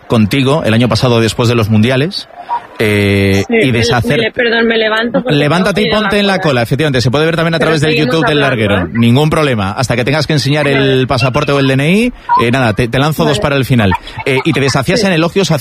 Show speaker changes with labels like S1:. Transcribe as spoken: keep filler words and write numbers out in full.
S1: contigo el año pasado después de los mundiales. Eh,
S2: sí,
S1: y deshacer.
S2: Me, perdón, me levanto.
S1: Levántate y ponte en la cola, efectivamente. Se puede ver también a través del YouTube del larguero. ¿Eh? Ningún problema. Hasta que tengas que enseñar el pasaporte o el D N I, eh, nada, te, te lanzo vale. dos para el final. Eh, y te deshacías sí. en elogios hacia